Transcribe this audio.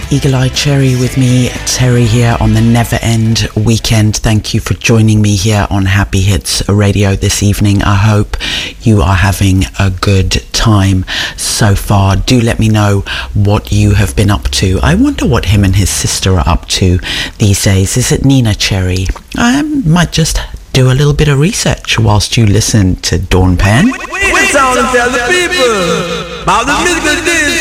Eagle Eye Cherry with me, Terry, here on the Never End Weekend. Thank you for joining me here on Happy Hits Radio this evening. I hope you are having a good time so far. Do let me know what you have been up to. I wonder what him and his sister are up to these days. Is it Nina Cherry? I might just do a little bit of research whilst you listen to Dawn Pan. We sound and tell the people about the music that is